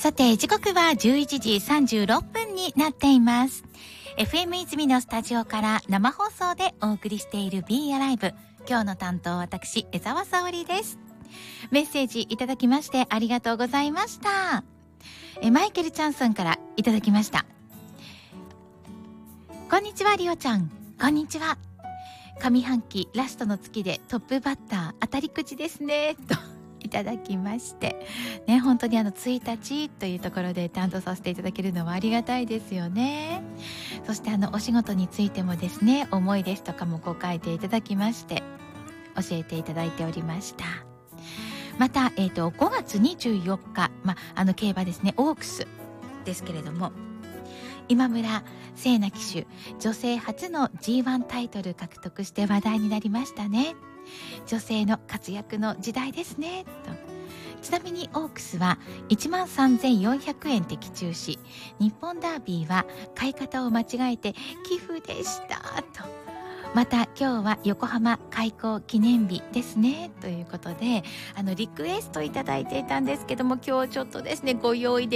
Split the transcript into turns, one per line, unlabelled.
さて時刻は11時36分になっています。 FM 泉のスタジオから生放送でお送りしている Be Alive。 今日の担当私江澤沙織です。メッセージいただきましてありがとうございました。マイケルちゃんさんからいただきました。こんにちはリオちゃん、こんにちは。上半期ラストの月でトップバッター当たりくじですねといただきましてね、本当に1日というところで担当させていただけるのはありがたいですよね。そしてお仕事についてもですね、思いですとかも書いていただきまして教えていただいておりました。また、5月24日、競馬ですね、オークスですけれども、今村聖奈騎手、女性初の G1 タイトル獲得して話題になりましたね。女性の活躍の時代ですねと。ちなみにオークスは 13,400 円的中し、日本ダービーは買い方を間違えて寄付でしたと。また今日は横浜開港記念日ですねということで、リクエストいただいていたんですけども、今日ちょっとですねご用意